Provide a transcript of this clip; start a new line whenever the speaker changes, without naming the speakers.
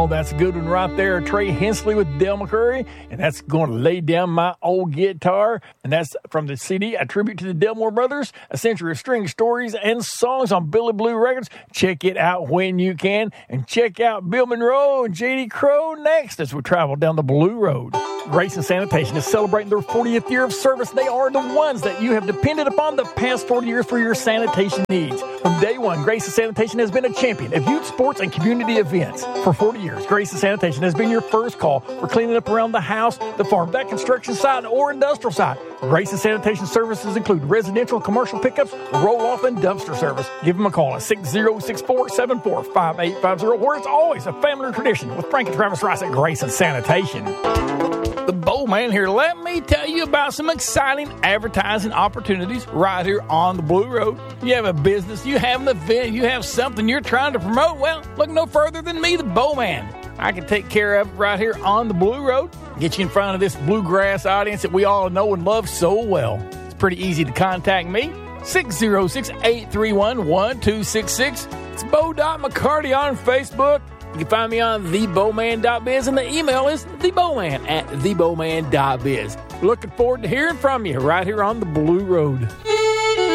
Oh, that's a good one right there. Trey Hensley with Del McCurry. And that's going to lay down my old guitar. And that's from the CD, A Tribute to the Delmore Brothers, A Century of String Stories and Songs on Billy Blue Records. Check it out when you can. And check out Bill Monroe and J.D. Crowe next as we travel down the Blue Road. Grayson Sanitation is celebrating their 40th year of service. They are the ones that you have depended upon the past 40 years for your sanitation needs. From day one, Grayson Sanitation has been a champion of youth sports and community events. For 40 years, Grayson Sanitation has been your first call for cleaning up around the house, the farm, that construction site, or industrial site. Grayson Sanitation services include residential and commercial pickups, roll-off, and dumpster service. Give them a call at 6064-745850, where it's always a family tradition with Frank and Travis Rice at Grayson Sanitation. The Bowman here. Let me tell you about some exciting advertising opportunities right here on the Blue Road. You have a business, you have an event, you have something you're trying to promote. Well, look no further than me, the Bowman. I can take care of it right here on the Blue Road. Get you in front of this bluegrass audience that we all know and love so well. It's pretty easy to contact me. 606-831-1266. It's Bo.McCarty on Facebook. You can find me on thebowman.biz, and the email is thebowman@thebowman.biz. Looking forward to hearing from you right here on the Blue Road.